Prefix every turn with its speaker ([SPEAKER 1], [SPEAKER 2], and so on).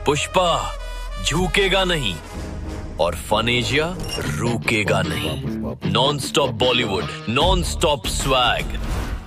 [SPEAKER 1] पुष्पा झुकेगा नहीं और फन एशिया रुकेगा नहीं। Non stop Bollywood, non stop swag,